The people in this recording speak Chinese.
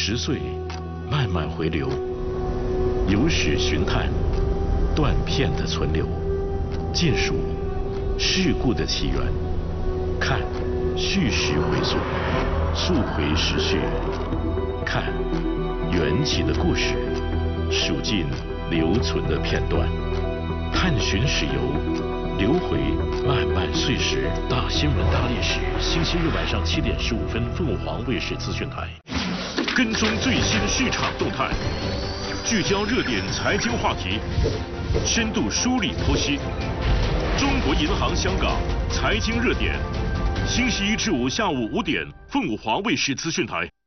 10岁，慢慢回流，有史寻探，断片的存留，见数事故的起源，看叙事回溯，溯回时序，看缘起的故事，数尽留存的片段，探寻史游，留回漫漫岁时。大新闻大历史，星期日晚上7点15分，凤凰卫视资讯台。跟踪最新市场动态，聚焦热点财经话题，深度梳理剖析。中国银行香港财经热点，星期一至五下午5点，凤凰卫视资讯台。